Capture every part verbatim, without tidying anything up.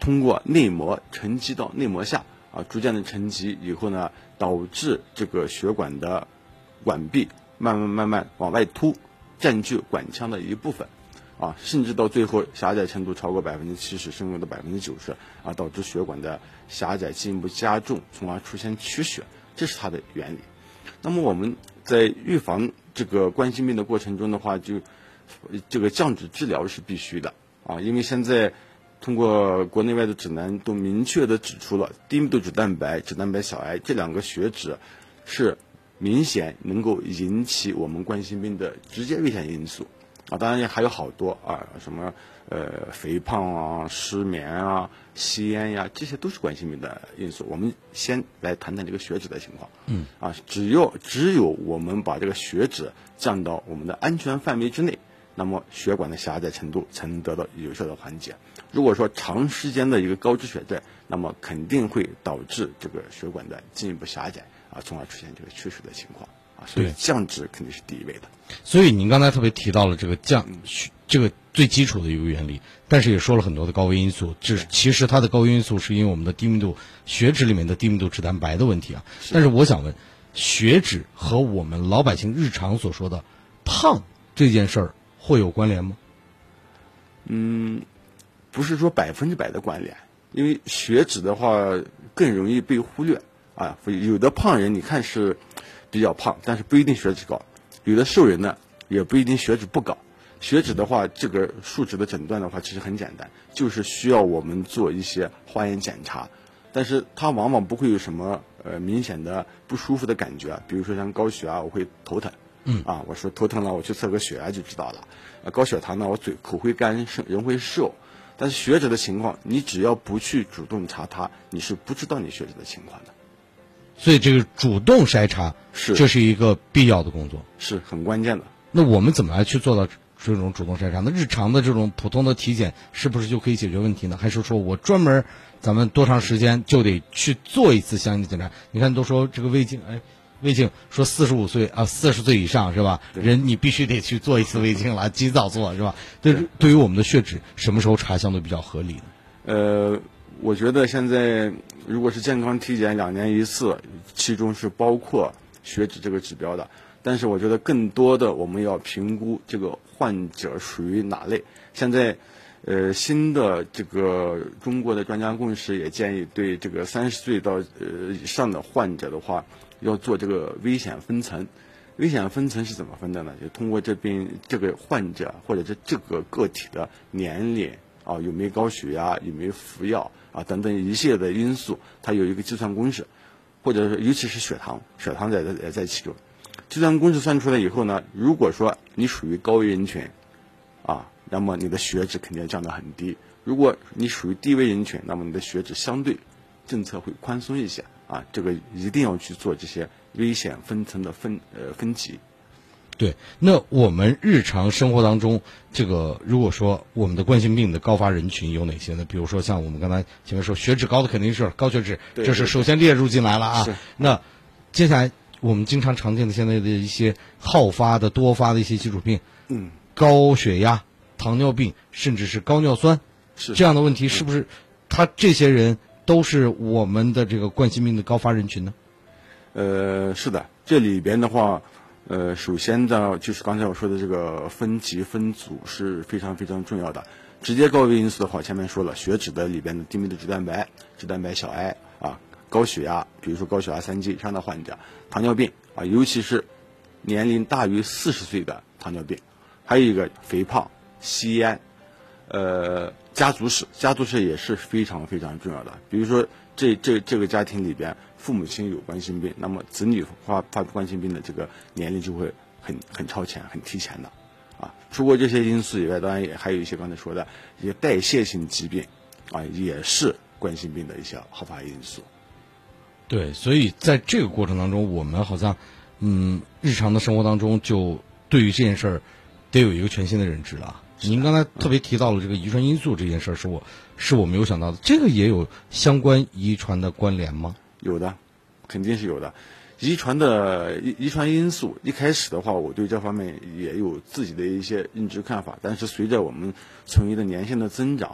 通过内膜沉积到内膜下啊，逐渐的沉积以后呢，导致这个血管的管壁慢慢慢慢往外凸，占据管腔的一部分。啊，甚至到最后狭窄程度超过百分之七十，甚至到百分之九十啊，导致血管的狭窄进一步加重，从而出现缺血，这是它的原理。那么我们在预防这个冠心病的过程中的话，就这个降脂治疗是必须的啊，因为现在通过国内外的指南都明确的指出了低密度脂蛋白、脂蛋白小癌这两个血脂是明显能够引起我们冠心病的直接危险因素。啊，当然也还有好多啊，什么呃肥胖啊、失眠啊、吸烟呀，这些都是冠心病的因素。我们先来谈谈这个血脂的情况。 嗯， 啊，只有只有我们把这个血脂降到我们的安全范围之内，那么血管的狭窄程度才能得到有效的缓解。如果说长时间的一个高脂血症，那么肯定会导致这个血管的进一步狭窄啊，从而出现这个缺血的情况。啊，所以降脂肯定是第一位的。 所以您刚才特别提到了这个降，这个最基础的一个原理，但是也说了很多的高危因素。这其实它的高危因素是因为我们的低密度血脂里面的低密度脂蛋白的问题啊。但是我想问，血脂和我们老百姓日常所说的胖这件事儿会有关联吗？ 嗯，不是说百分之百的关联，因为血脂的话更容易被忽略啊。有的胖人你看是比较胖，但是不一定血脂高；有的瘦人呢，也不一定血脂不高。血脂的话，这个数值的诊断的话，其实很简单，就是需要我们做一些化验检查，但是它往往不会有什么呃明显的不舒服的感觉，比如说像高血压，我会头疼， 嗯啊，我说头疼了，我去测个血压就知道了。呃，高血糖呢，我嘴口会干，人会瘦。但是血脂的情况，你只要不去主动查它，你是不知道你血脂的情况的。 所以这个主动筛查是这是一个必要的工作， 是很关键的。 那我们怎么来去做到这种主动筛查？那日常的这种普通的体检是不是就可以解决问题呢？还是说我专门咱们多长时间就得去做一次相应的检查？你看都说这个胃镜，哎，胃镜说四十五岁啊，四十岁以上是吧？人你必须得去做一次胃镜了，及早做是吧？对，对于我们的血脂，什么时候查相对比较合理呢？ 呃，我觉得现在如果是健康体检两年一次，其中是包括血脂这个指标的。但是我觉得更多的我们要评估这个患者属于哪类。现在，呃，新的这个中国的专家共识也建议对这个三十岁到呃以上的患者的话，要做这个危险分层。危险分层是怎么分的呢？就通过这边这个患者或者是这个个体的年龄啊，有没有高血压，有没有服药啊等等一系列的因素，它有一个计算公式，或者是尤其是血糖，血糖在也在其中。计算公式算出来以后呢，如果说你属于高危人群，啊，那么你的血脂肯定要降得很低；如果你属于低危人群，那么你的血脂相对政策会宽松一些啊。这个一定要去做这些危险分层的分呃分级。 对，那我们日常生活当中，这个如果说我们的冠心病的高发人群有哪些呢？比如说像我们刚才前面说，血脂高的肯定是高血脂，这是首先列入进来了啊。那接下来我们经常常见的现在的一些好发的、多发的一些基础病， 嗯， 高血压、糖尿病，甚至是高尿酸， 是这样的问题，是不是他这些人都是我们的这个冠心病的高发人群呢？ 呃，是的，这里边的话。呃，首先呢，就是刚才我说的这个分级分组是非常非常重要的。直接高危因素的话，前面说了，血脂的里边的低密度脂蛋白、脂蛋白小癌啊，高血压，比如说高血压三级以上的患者，糖尿病啊，尤其是年龄大于四十岁的糖尿病，还有一个肥胖、吸烟，呃，家族史，家族史也是非常非常重要的。比如说这这这个家庭里边。父母亲有冠心病，那么子女发发冠心病的这个年龄就会很很超前、很提前的，啊。除过这些因素以外，当然也还有一些刚才说的一些代谢性疾病，啊，也是冠心病的一些好发因素。 对，所以在这个过程当中，我们好像，嗯，日常的生活当中，就对于这件事儿，得有一个全新的认知了。您刚才特别提到了这个遗传因素这件事儿，是我是我没有想到的，这个也有相关遗传的关联吗？ 有的，肯定是有的。遗传的遗遗传因素，一开始的话，我对这方面也有自己的一些认知看法。但是随着我们从医的年限的增长，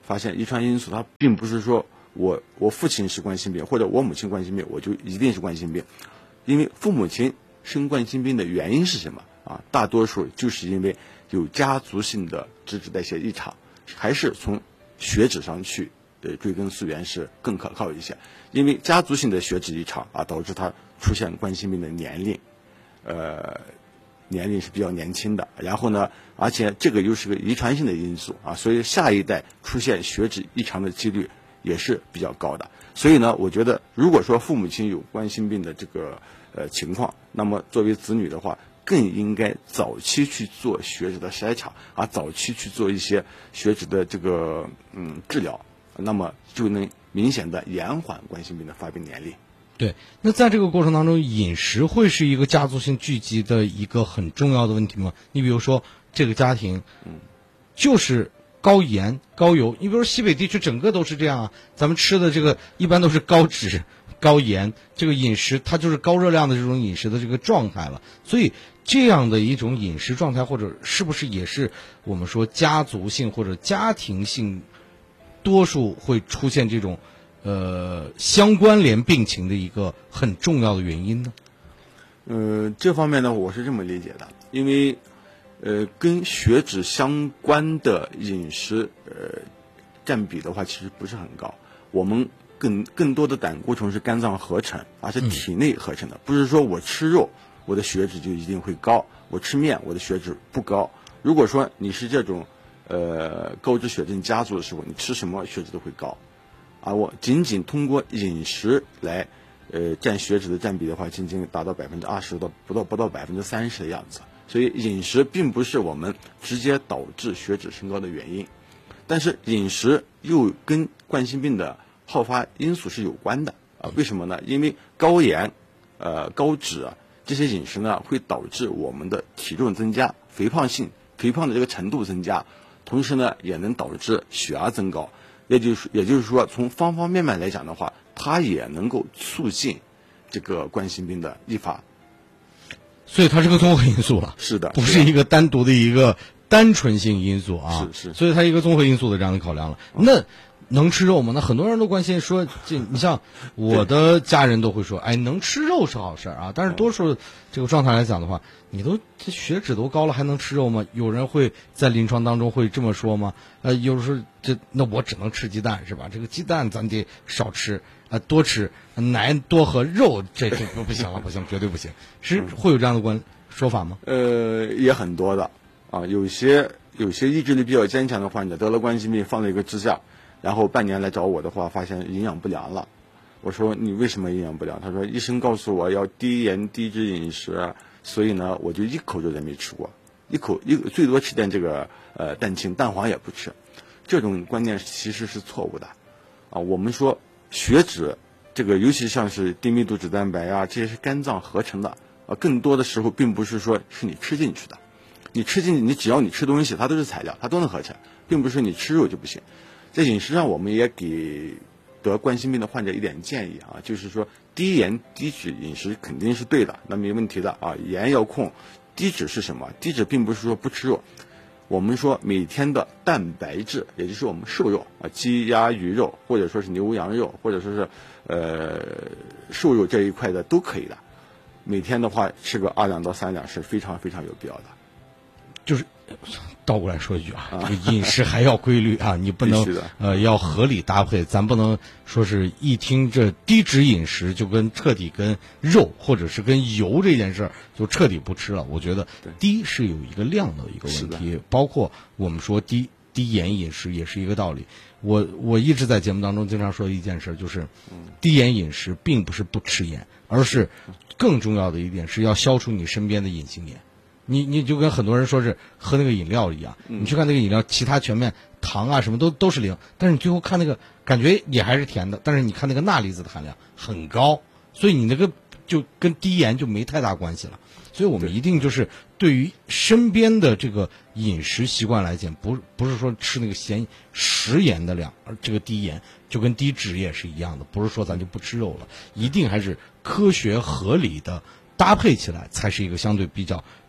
发现遗传因素它并不是说我我父亲是冠心病或者我母亲冠心病我就一定是冠心病，因为父母亲生冠心病的原因是什么啊？大多数就是因为有家族性的脂质代谢异常，还是从血脂上去呃追根溯源是更可靠一些。因为家族性的血脂异常啊，导致他出现冠心病的年龄，呃，年龄是比较年轻的。然后呢，而且这个又是个遗传性的因素啊，所以下一代出现血脂异常的几率也是比较高的。所以呢，我觉得如果说父母亲有冠心病的这个呃情况，那么作为子女的话，更应该早期去做血脂的筛查啊，早期去做一些血脂的这个嗯治疗，那么就能明显的延缓冠心病的发病年龄。 对，那在这个过程当中，饮食会是一个家族性聚集的一个很重要的问题吗？你比如说这个家庭，嗯，就是高盐高油，你比如说西北地区整个都是这样啊，咱们吃的这个一般都是高脂高盐，这个饮食它就是高热量的这种饮食的这个状态了。所以这样的一种饮食状态，或者是不是也是我们说家族性或者家庭性多数会出现这种呃相关联病情的一个很重要的原因呢？ 呃，这方面呢，我是这么理解的，因为呃跟血脂相关的饮食呃占比的话，其实不是很高。我们更更多的胆固醇是肝脏合成，而是体内合成的，嗯、不是说我吃肉我的血脂就一定会高，我吃面我的血脂不高。如果说你是这种呃高脂血症家族的时候，你吃什么血脂都会高，而我仅仅通过饮食来呃占血脂的占比的话，仅仅达到百分之二十到不到不到百分之三十的样子。所以饮食并不是我们直接导致血脂升高的原因，但是饮食又跟冠心病的好发因素是有关的啊。为什么呢？因为高盐、呃高脂啊这些饮食呢，会导致我们的体重增加，肥胖性肥胖的这个程度增加，同时呢也能导致血压增高。也就是也就是说，从方方面面来讲的话，它也能够促进这个冠心病的易发。 所以它是个综合因素了， 是的， 不是一个单独的一个单纯性因素啊。 是是， 所以它一个综合因素的这样的考量了。嗯、那能吃肉吗？那很多人都关心说，这你像我的家人都会说，哎，能吃肉是好事啊。但是多数这个状态来讲的话，你都这血脂都高了，还能吃肉吗？有人会在临床当中会这么说吗？呃，有时候这那我只能吃鸡蛋是吧？这个鸡蛋咱得少吃。啊，多吃奶多喝肉，这这不不行了，不行，绝对不行。是会有这样的观说法吗？ 呃，也很多的啊，有些有些意志力比较坚强的患者得了冠心病，放了一个支架，然后半年来找我的话，发现营养不良了。我说你为什么营养不良？他说医生告诉我要低盐低脂饮食，所以呢我就一口肉也没吃过，一口一最多吃点这个呃蛋清，蛋黄也不吃。这种观念其实是错误的啊。我们说血脂这个尤其像是低密度脂蛋白啊，这些是肝脏合成的啊，更多的时候并不是说是你吃进去的，你吃进去你只要你吃东西它都是材料，它都能合成，并不是你吃肉就不行。在饮食上我们也给得冠心病的患者一点建议啊，就是说低盐低脂饮食肯定是对的，那没问题的啊，盐要控。低脂是什么？低脂并不是说不吃肉，我们说每天的蛋白质，也就是我们瘦肉啊，鸡鸭鱼肉，或者说是牛羊肉，或者说是呃瘦肉这一块的都可以的。每天的话吃个二两到三两是非常非常有必要的。 就是倒过来说一句啊，这个饮食还要规律啊，你不能呃要合理搭配，咱不能说是一听这低脂饮食就跟彻底跟肉或者是跟油这件事儿就彻底不吃了。我觉得低是有一个量的一个问题，包括我们说低低盐饮食也是一个道理。我我一直在节目当中经常说的一件事，就是低盐饮食并不是不吃盐，而是更重要的一点是要消除你身边的隐形盐。你你就跟很多人说是喝那个饮料一样，你去看那个饮料，其他全面糖啊什么都都是零，但是你最后看那个感觉也还是甜的，但是你看那个钠离子的含量很高，所以你那个就跟低盐就没太大关系了。所以我们一定就是对于身边的这个饮食习惯来讲，不不是说吃那个咸食盐的量，而这个低盐就跟低脂也是一样的，不是说咱就不吃肉了，一定还是科学合理的搭配起来，才是一个相对比较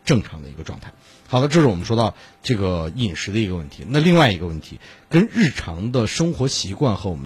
正常的一个状态。好的，这是我们说到这个饮食的一个问题。那另外一个问题，跟日常的生活习惯和我们